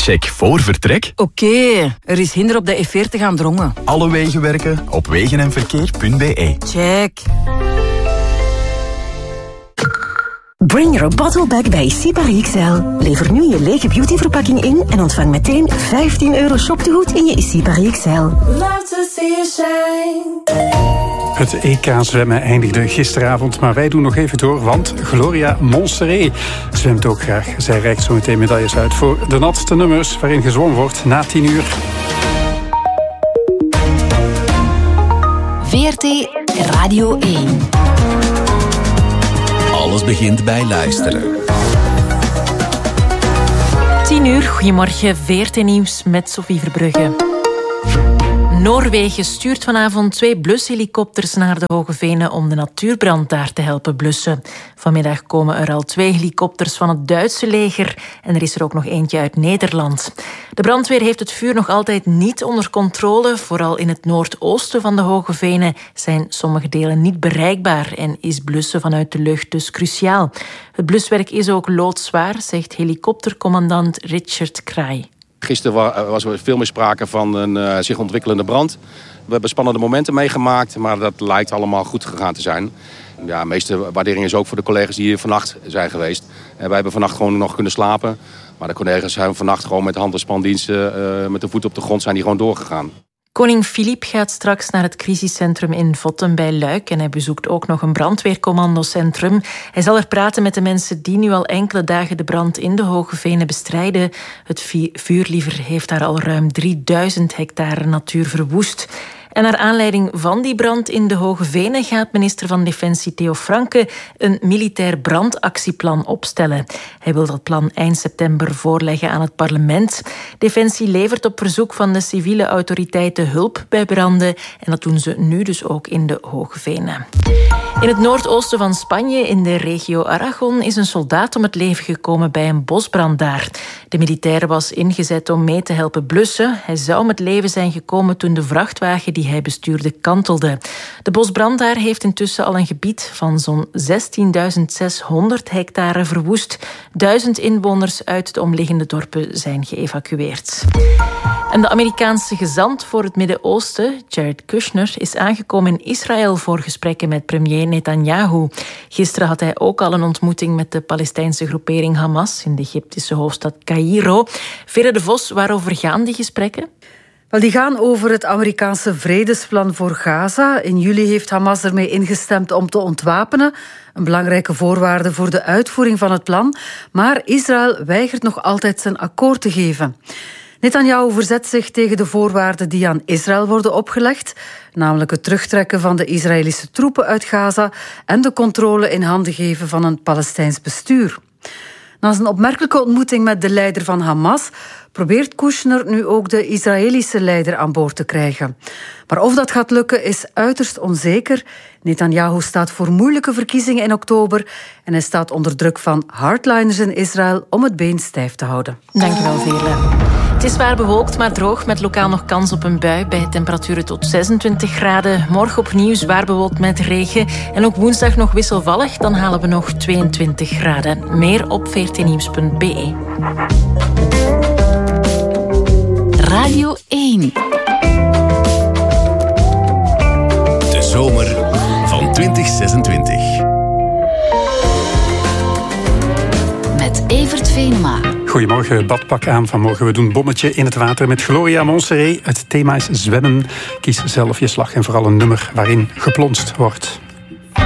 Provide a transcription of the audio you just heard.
Check voor vertrek. Oké, er is hinder op de E40 aan Drongen. Alle wegen werken op wegenenverkeer.be. Check. Bring your bottle back bij Sipari XL. Lever nu je lege beautyverpakking in en ontvang meteen €15 shoptegoed in je Sipari XL. Love to see you shine. Het EK zwemmen eindigde gisteravond, maar wij doen nog even door, want Gloria Monserrat zwemt ook graag. Zij reikt zo meteen medailles uit voor de natste nummers waarin gezwommen wordt na 10 uur. VRT Radio 1. Alles begint bij luisteren. 10 uur, goedemorgen, VRT Nieuws met Sophie Verbrugge. Noorwegen stuurt vanavond 2 blushelikopters naar de Hoge Venen om de natuurbrand daar te helpen blussen. Vanmiddag komen er al 2 helikopters van het Duitse leger en er is er ook nog eentje uit Nederland. De brandweer heeft het vuur nog altijd niet onder controle. Vooral in het noordoosten van de Hoge Venen zijn sommige delen niet bereikbaar en is blussen vanuit de lucht dus cruciaal. Het bluswerk is ook loodzwaar, zegt helikoptercommandant Richard Kraai. Gisteren was er veel meer sprake van een zich ontwikkelende brand. We hebben spannende momenten meegemaakt, maar dat lijkt allemaal goed gegaan te zijn. Ja, de meeste waardering is ook voor de collega's die hier vannacht zijn geweest. Wij hebben vannacht gewoon nog kunnen slapen. Maar de collega's zijn vannacht gewoon met hand- en spandiensten, met de voet op de grond zijn die gewoon doorgegaan. Koning Filip gaat straks naar het crisiscentrum in Votten bij Luik en hij bezoekt ook nog een brandweercommandocentrum. Hij zal er praten met de mensen die nu al enkele dagen de brand in de Hoge Venen bestrijden. Het vuurliever heeft daar al ruim 3000 hectare natuur verwoest. En naar aanleiding van die brand in de Hoge Venen gaat minister van Defensie Theo Franke een militair brandactieplan opstellen. Hij wil dat plan eind september voorleggen aan het parlement. Defensie levert op verzoek van de civiele autoriteiten hulp bij branden en dat doen ze nu dus ook in de Hoge Venen. In het noordoosten van Spanje, in de regio Aragon, is een soldaat om het leven gekomen bij een bosbrand daar. De militair was ingezet om mee te helpen blussen. Hij zou om het leven zijn gekomen toen de vrachtwagen die hij bestuurde kantelde. De bosbrand daar heeft intussen al een gebied van zo'n 16.600 hectare verwoest. 1000 inwoners uit de omliggende dorpen zijn geëvacueerd. En de Amerikaanse gezant voor het Midden-Oosten, Jared Kushner, is aangekomen in Israël voor gesprekken met premier Netanyahu. Gisteren had hij ook al een ontmoeting met de Palestijnse groepering Hamas in de Egyptische hoofdstad Caïro. Veerle de Vos, waarover gaan die gesprekken? Wel, die gaan over het Amerikaanse vredesplan voor Gaza. In juli heeft Hamas ermee ingestemd om te ontwapenen. Een belangrijke voorwaarde voor de uitvoering van het plan. Maar Israël weigert nog altijd zijn akkoord te geven. Netanyahu verzet zich tegen de voorwaarden die aan Israël worden opgelegd, namelijk het terugtrekken van de Israëlische troepen uit Gaza en de controle in handen geven van een Palestijns bestuur. Na zijn opmerkelijke ontmoeting met de leider van Hamas probeert Kushner nu ook de Israëlische leider aan boord te krijgen. Maar of dat gaat lukken is uiterst onzeker. Netanyahu staat voor moeilijke verkiezingen in oktober en hij staat onder druk van hardliners in Israël om het been stijf te houden. Dankjewel, Veerle. Het is zwaar bewolkt, maar droog, met lokaal nog kans op een bui bij temperaturen tot 26 graden. Morgen opnieuw zwaar bewolkt met regen. En ook woensdag nog wisselvallig, dan halen we nog 22 graden. Meer op vrtnieuws.be. Radio 1. De zomer van 2026. Met Evert Venema. Goedemorgen, badpak aan vanmorgen. We doen bommetje in het water met Gloria Monserrat. Het thema is zwemmen. Kies zelf je slag en vooral een nummer waarin geplonst wordt.